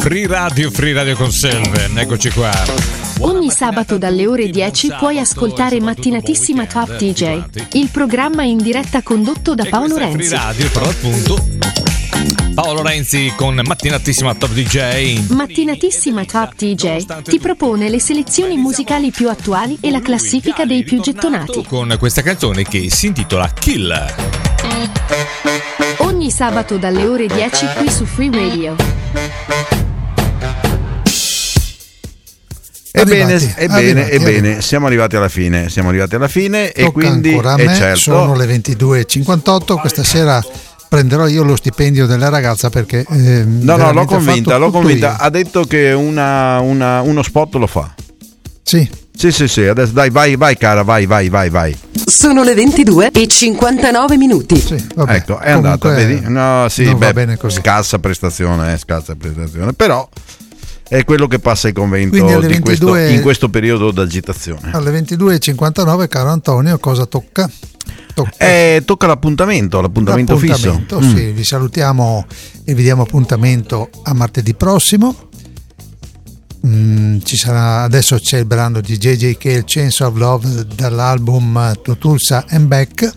Free Radio con Selven, eccoci qua. Ogni sabato dalle ore 10 puoi ascoltare Mattinatissima Top DJ, il programma in diretta condotto da Paolo Renzi. Free Radio, però appunto Paolo Renzi con Mattinatissima Top DJ. Mattinatissima Top DJ ti propone le selezioni musicali più attuali e la classifica dei più gettonati. Con questa canzone che si intitola Kill. Ogni sabato dalle ore 10 qui su Free Radio. Ebbene, siamo arrivati alla fine e tocca quindi ancora a me, certo. Sono le 22:58, questa sera prenderò io lo stipendio della ragazza perché No, l'ho convinta. Ha detto che uno spot lo fa. Sì, adesso dai, vai cara, vai. Sono le 22:59 minuti. sì, vabbè. Ecco, è andata, vedi? No, sì, non va bene così. scarsa prestazione, però è quello che passa il convento Quindi alle in questo periodo d'agitazione. Alle 22:59, caro Antonio, cosa tocca? Tocca l'appuntamento fisso. Sì, vi salutiamo e vi diamo appuntamento a martedì prossimo. Ci sarà, adesso c'è il brano di JJ Cale, Chains of Love, dall'album To Tulsa and Back.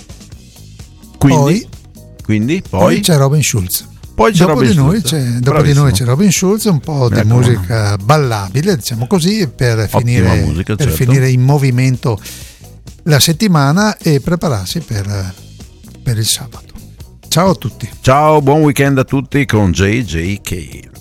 Poi c'è Robin Schulz. Dopo di noi c'è Robin Schulz, un po' di musica ballabile, diciamo così, per finire in movimento la settimana e prepararsi per il sabato. Ciao a tutti. Ciao, buon weekend a tutti con JJ Cale.